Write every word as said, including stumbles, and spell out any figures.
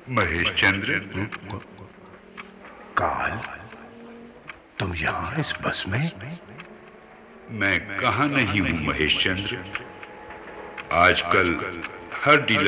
महेश चंद्र। काल, तुम यहाँ इस बस में? मैं कहाँ नहीं हूँ महेश चंद्र। आजकल हर डीलर